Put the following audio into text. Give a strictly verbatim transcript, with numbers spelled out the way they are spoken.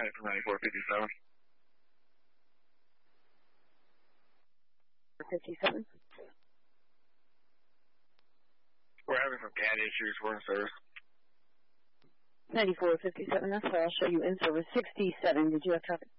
tonight from ninety-four fifty-seven. fifty-seven. We're having some C A N issues. We're in service. ninety-four fifty-seven, that's why I'll show you in service. sixty-seven, did you have traffic?